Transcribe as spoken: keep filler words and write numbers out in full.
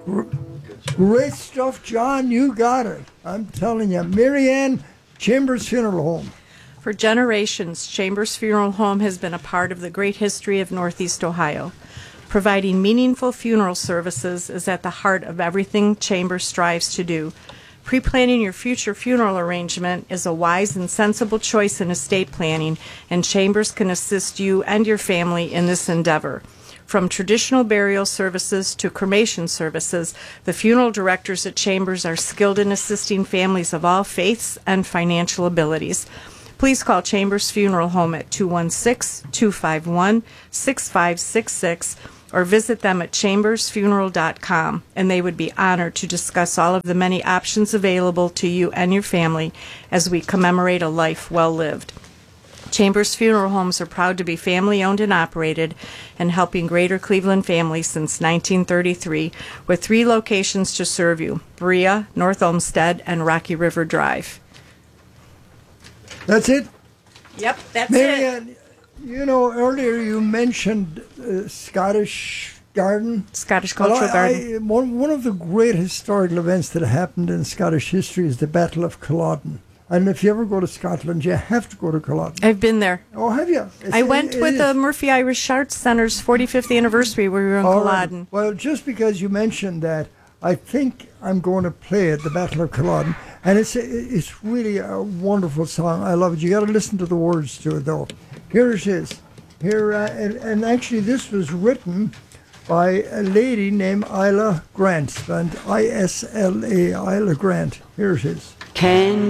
Great stuff, John. You got it. I'm telling you. Marianne, Chambers Funeral Home. For generations, Chambers Funeral Home has been a part of the great history of Northeast Ohio. Providing meaningful funeral services is at the heart of everything Chambers strives to do. Pre-planning your future funeral arrangement is a wise and sensible choice in estate planning, and Chambers can assist you and your family in this endeavor. From traditional burial services to cremation services, the funeral directors at Chambers are skilled in assisting families of all faiths and financial abilities. Please call Chambers Funeral Home at two one six, two five one, six five six six or visit them at chambers funeral dot com, and they would be honored to discuss all of the many options available to you and your family as we commemorate a life well lived. Chambers Funeral Homes are proud to be family-owned and operated and helping Greater Cleveland families since nineteen thirty-three, with three locations to serve you: Berea, North Olmsted, and Rocky River Drive. That's it? Yep, that's Marianne, it. you know, earlier you mentioned uh, Scottish Garden. Scottish Cultural Well, I, Garden. I, one, one of the great historical events that happened in Scottish history is the Battle of Culloden. And if you ever go to Scotland, you have to go to Culloden. I've been there. Oh, have you? It's, I went it, with it the is. Murphy Irish Arts Center's forty-fifth anniversary where we were in All right. Culloden. Well, just because you mentioned that, I think I'm going to play it, the Battle of Culloden, and it's it's really a wonderful song. I love it. You got to listen to the words to it, though. Here it is. Here, uh, and, and actually, this was written by a lady named Isla Grant, spelled I S L A, Isla Grant. Here it is. Can